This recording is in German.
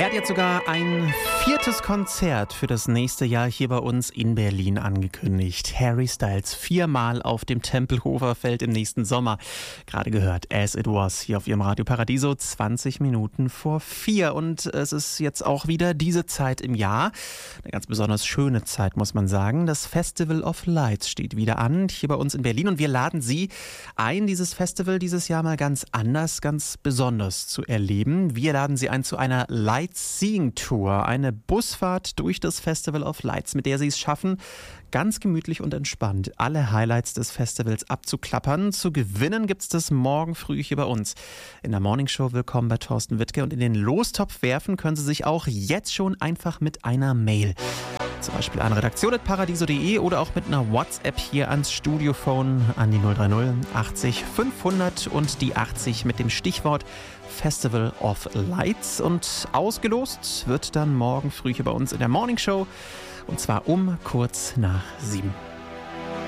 Er hat jetzt sogar ein 4. Konzert für das nächste Jahr hier bei uns in Berlin angekündigt. Harry Styles 4-mal auf dem Tempelhofer Feld im nächsten Sommer. Gerade gehört, As It Was, hier auf Ihrem Radio Paradiso, 20 Minuten vor 4. Und es ist jetzt auch wieder diese Zeit im Jahr. Eine ganz besonders schöne Zeit, muss man sagen. Das Festival of Lights steht wieder an, hier bei uns in Berlin. Und wir laden Sie ein, dieses Festival dieses Jahr mal ganz anders, ganz besonders zu erleben. Wir laden Sie ein zu einer Sightseeing Tour, eine Busfahrt durch das Festival of Lights, mit der Sie es schaffen, ganz gemütlich und entspannt alle Highlights des Festivals abzuklappern. Zu gewinnen gibt es das morgen früh hier bei uns in der Morningshow. Willkommen bei Thorsten Wittke. Und in den Lostopf werfen können Sie sich auch jetzt schon einfach mit einer Mail. Zum Beispiel an redaktion@paradiso.de oder auch mit einer WhatsApp hier ans Studiophone an die 030 80 500 und die 80 mit dem Stichwort Festival of Lights. Und ausgelost wird dann morgen früh hier bei uns in der Morning Show, und zwar um kurz nach 7.